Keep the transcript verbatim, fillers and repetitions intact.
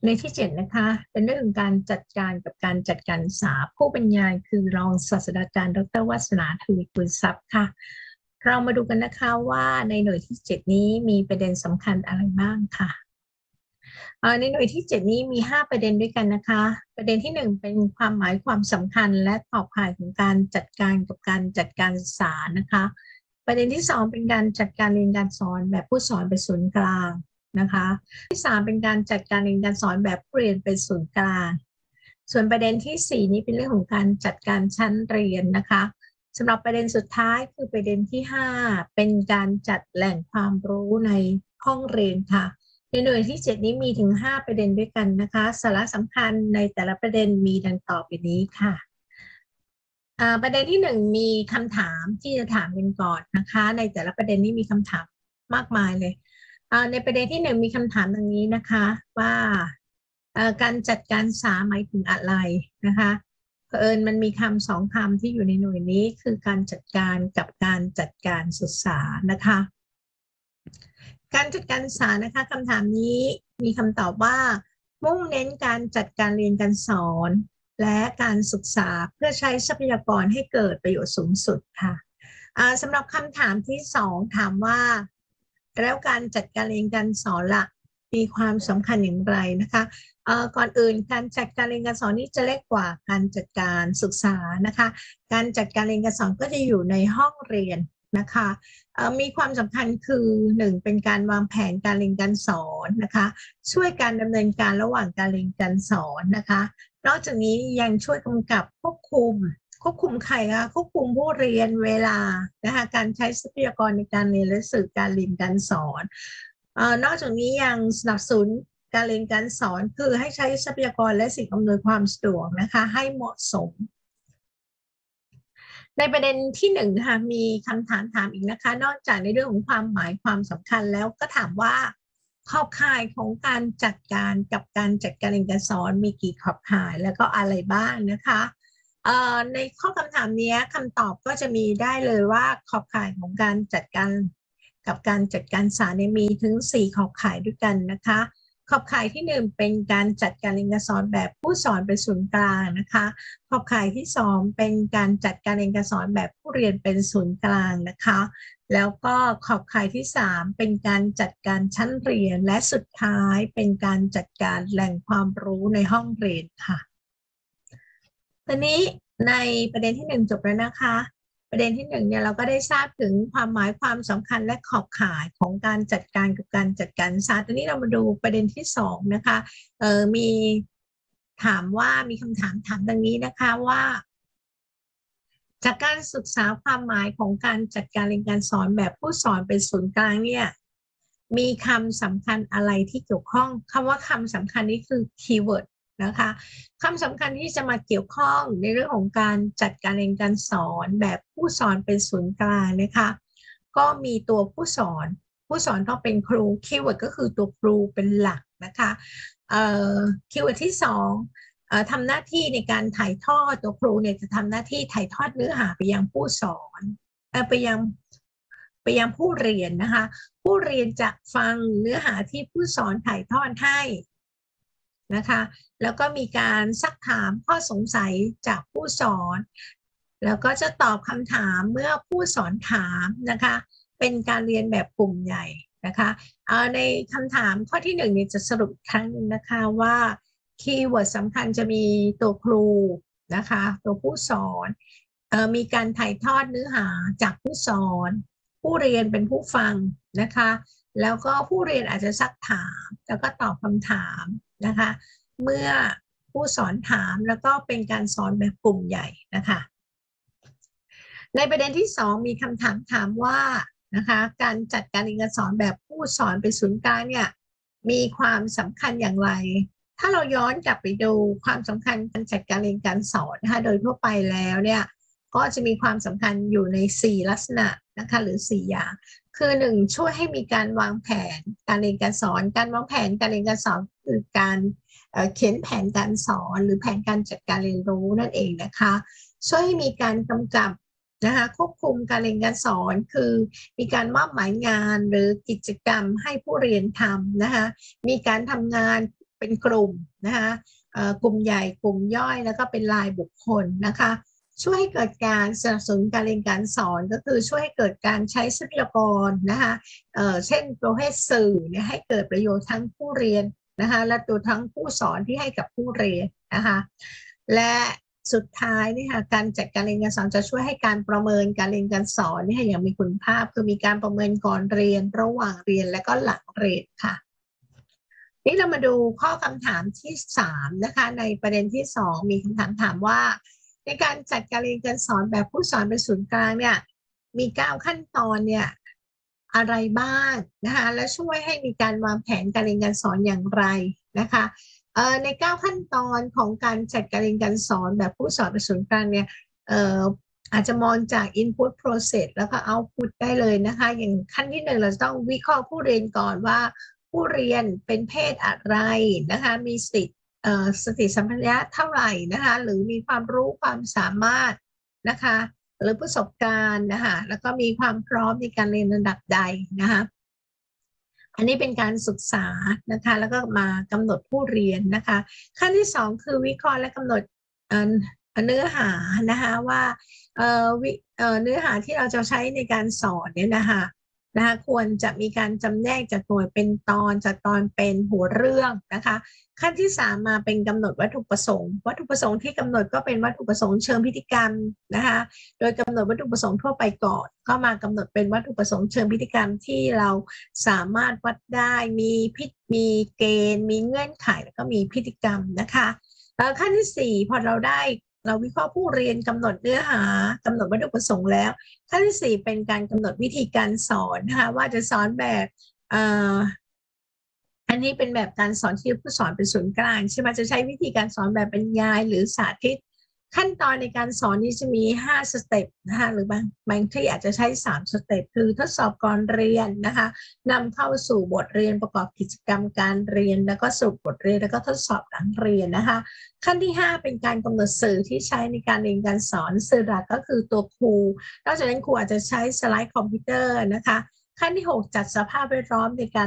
ในที่เจ็ดนะคะเป็นเรื่องของการจัดการกับการจัดการศึกษาผู้บรรยายคือรองศาสตราจารย์ดรวาสนาทวีกุลทรัพย์ค่ะเรามาดูกันนะคะว่าในหน่วยที่เจ็ดนี้มีประเด็นสำคัญอะไรบ้างค่ะในหน่วยที่เจ็ดนี้มีห้าประเด็นด้วยกันนะคะประเด็นที่หนึ่งเป็นความหมายความสำคัญและขอบข่ายของการจัดการกับการจัดการศึกษานะคะประเด็นที่สองเป็นการจัดการเรียนการสอนแบบผู้สอนเป็นศูนย์กลางนะคะที่สามเป็นการจัดการเรียนการสอนแบบผู้เรียนเป็นศูนย์กลางส่วนประเด็นที่สี่นี้เป็นเรื่องของการจัดการชั้นเรียนนะคะสำหรับประเด็นสุดท้ายคือประเด็นที่ห้าเป็นการจัดแหล่งความรู้ในห้องเรียนค่ะในหน่วยที่เจ็ดนี้มีถึงห้าประเด็นด้วยกันนะคะสาระสำคัญในแต่ละประเด็นมีดังต่อไปนี้ค่ะประเด็นที่หนึ่งมีคำถามที่จะถามกันก่อนนะคะในแต่ละประเด็นนี้มีคำถามมากมายเลยในประเด็นที่หนึ่งมีคำถามดังนี้นะคะว่าการจัดการศึกษาหมายถึงอะไรนะคะเผอิญมันมีคำสองคำที่อยู่ในหน่วยนี้คือการจัดการกับการจัดการศึกษานะคะการจัดการศึกษานะคะคำถามนี้มีคำตอบว่ามุ่งเน้นการจัดการเรียนการสอนและการศึกษาเพื่อใช้ทรัพยากรให้เกิดประโยชน์สูงสุดค่ะสำหรับคำถามที่สองถามว่าแล้วการจัดการเรียนการสอนล่ะมีความสำคัญอย่างไรนะคะก่อนอื่นการจัดการเรียนการสอนนี้จะเล็กกว่าการจัดการศึกษานะคะการจัดการเรียนการสอนก็จะอยู่ในห้องเรียนนะคะมีความสำคัญคือหนึ่งเป็นการวางแผนการเรียนการสอนนะคะช่วยการดำเนินการระหว่างการเรียนการสอนนะคะนอกจากนี้ยังช่วยกำกับควบคุมควบคุมใครคะควบคุมผู้เรียนเวลานะคะการใช้ทรัพยากรในการเรียนและสื่อการเรียนการสอนนอกจากนี้ยังสนับสนุนการเรียนการสอนคือให้ใช้ทรัพยากรและสิ่งอำนวยความสะดวกนะคะให้เหมาะสมในประเด็นที่หนึ่งค่ะมีคำถามถามอีกนะคะนอกจากในเรื่องของความหมายความสำคัญแล้วก็ถามว่าขอบข่ายของการจัดการกับการจัดการเรียนการสอนมีกี่ขอบข่ายแล้วก็อะไรบ้างนะคะในข้อคำถามนี้คำตอบก็จะมีได้เลยว่าขอบข่ายของการจัดการกับการจัดการสอนมีถึงสี่ขอบข่ายด้วยกันนะคะขอบข่ายที่หนึ่งเป็นการจัดการเรียนการสอนแบบผู้สอนเป็นศูนย์กลางนะคะขอบข่ายที่สองเป็นการจัดการเรียนการสอนแบบผู้เรียนเป็นศูนย์กลางนะคะแล้วก็ขอบข่ายที่สามเป็นการจัดการชั้นเรียนและสุดท้ายเป็นการจัดการแหล่งความรู้ในห้องเรียนค่ะตอนนี้ในประเด็นที่หนึ่งจบแล้วนะคะประเด็นที่หนึ่งเนี่ยเราก็ได้ทราบถึงความหมายความสำคัญและขอบข่ายของการจัดการกับการจัดการศาสตร์ตอนนี้เรามาดูประเด็นที่สองนะคะเออมีถามว่ามีคำถามถามดังนี้นะคะว่าจากการศึกษาความหมายของการจัดการเรียนการสอนแบบผู้สอนเป็นศูนย์กลางเนี่ยมีคำสำคัญอะไรที่เกี่ยวข้องคำว่าคำสำคัญนี้คือคีย์เวิร์ดนะคะคำสำคัญที่จะมาเกี่ยวข้องในเรื่องของการจัดการเรียนการสอนแบบผู้สอนเป็นศูนย์กลางนะคะก็มีตัวผู้สอนผู้สอนต้องเป็นครูคีย์เวิร์ดก็คือตัวครูเป็นหลักนะคะคีย์เวิร์ดที่สองทำหน้าที่ในการถ่ายทอดตัวครูเนี่ยจะทำหน้าที่ถ่ายทอดเนื้อหาไปยังผู้สอนไปยังไปยังผู้เรียนนะคะผู้เรียนจะฟังเนื้อหาที่ผู้สอนถ่ายทอดให้นะคะแล้วก็มีการซักถามข้อสงสัยจากผู้สอนแล้วก็จะตอบคำถามเมื่อผู้สอนถามนะคะเป็นการเรียนแบบกลุ่มใหญ่นะคะในคำถามข้อที่หนึ่งเนี่ยจะสรุปอีกครั้งนึงนะคะว่าคีย์เวิร์ดสำคัญจะมีตัวครูนะคะตัวผู้สอนเอ่อมีการถ่ายทอดเนื้อหาจากผู้สอนผู้เรียนเป็นผู้ฟังนะคะแล้วก็ผู้เรียนอาจจะซักถามแล้วก็ตอบคำถามนะคะเมื่อผู้สอนถามแล้วก็เป็นการสอนแบบกลุ่มใหญ่นะคะในประเด็นที่สองมีคำถามถามว่านะคะการจัดการเรียนการสอนแบบผู้สอนเป็นศูนย์กลางเนี่ยมีความสำคัญอย่างไรถ้าเราย้อนกลับไปดูความสำคัญการจัดการเรียนการสอนนะคะโดยทั่วไปแล้วเนี่ยก็จะมีความสำคัญอยู่ในสี่ลักษณะนะคะหรือสี่อย่างคือหนึ่งช่วยให้มีการวางแผนการเรียนการสอนการวางแผนการเรียนการสอนคือการเขียนแผนการสอนหรือแผนการจัดการเรียนรู้นั่นเองนะคะช่วยให้มีการกำกับนะคะควบคุมการเรียนการสอนคือมีการมอบหมายงานหรือกิจกรรมให้ผู้เรียนทำนะคะมีการทำงานเป็นกลุ่มนะคะกลุ่มใหญ่กลุ่มย่อยแล้วก็เป็นรายบุคคลนะคะช่วยให้เกิดการสนับสนุนการเรียนการสอนก็คือช่วยให้เกิดการใช้ทรัพยากรนะคะเอ่อเช่นประเภทสื่อเนี่ยให้เกิดประโยชน์ทั้งผู้เรียนนะคะและตัวทั้งผู้สอนที่ให้กับผู้เรียนนะคะและสุดท้ายนี่ค่ะการจัดการเรียนการสอนจะช่วยให้การประเมินการเรียนการสอนนี่ค่ะอย่างมีคุณภาพคือมีการประเมินก่อนเรียนระหว่างเรียนและก็หลังเรียนค่ะนี่เรามาดูข้อคำถามที่สามนะคะในประเด็นที่สองมีคำถามถามว่าในการจัดการเรียนการสอนแบบผู้สอนเป็นศูนย์กลางเนี่ยมีเก้าขั้นตอนเนี่ยอะไรบ้างนะคะและช่วยให้มีการวางแผนการเรียนการสอนอย่างไรนะคะเอ่อในเก้าขั้นตอนของการจัดการเรียนการสอนแบบผู้สอนเป็นศูนย์กลางเนี่ยเอ่ออาจจะมองจาก input process แล้วก็ output ได้เลยนะคะอย่างขั้นที่หนึ่งเราจะต้องวิเคราะห์ผู้เรียนก่อนว่าผู้เรียนเป็นเพศอะไรนะคะมีสติสติสัมปชัญญะเท่าไหร่นะคะหรือมีความรู้ความสามารถนะคะหรือประสบการณ์นะคะแล้วก็มีความพร้อมในการเรียนระดับใดนะคะอันนี้เป็นการศึกษานะคะแล้วก็มากำหนดผู้เรียนนะคะขั้นที่สองคือวิเคราะห์และกำหนดเนื้อหานะคะว่าเนื้อหาที่เราจะใช้ในการสอนเนี่ยนะคะนะคะควรจะมีการจำแนกจากหน่วยเป็นตอนจากตอนเป็นหัวเรื่องนะคะขั้นที่สามมาเป็นกำหนดวัตถุประสงค์วัตถุประสงค์ที่กำหนดก็เป็นวัตถุประสงค์เชิงพฤติกรรมนะคะโดยกำหนดวัตถุประสงค์ทั่วไปก่อนก็มากำหนดเป็นวัตถุประสงค์เชิงพฤติกรรมที่เราสามารถวัดได้มีพิมีเกณฑ์มีเงื่อนไขแล้วก็มีพฤติกรรมนะคะแล้วขั้นที่สี่พอเราได้เราวิเคราะห์ผู้เรียนกำหนดเนื้อหากำหนดวัตถุประสงค์แล้วขั้นที่สี่เป็นการกำหนดวิธีการสอนนะคะว่าจะสอนแบบอันนี้เป็นแบบการสอนที่ผู้สอนเป็นศูนย์กลางใช่ไหมจะใช้วิธีการสอนแบบบรรยายหรือสาธิตขั้นตอนในการสอนนี้จะมีห้าสเต็ปนะคะหรือบางบางที่อาจจะใช้สามสเต็ปคือทดสอบก่อนเรียนนะคะนำเข้าสู่บทเรียนประกอบกิจกรรมการเรียนแล้วก็สรุปบทเรียนแล้วก็ทดสอบหลังเรียนนะคะขั้นที่ห้าเป็นการกำหนดสื่อที่ใช้ในการเรียนการสอนสื่อหลักก็คือตัวครูนอกจากนั้นครูอาจจะใช้สไลด์คอมพิวเตอร์นะคะขั้นที่หกจัดสภาพแวดล้อมในการ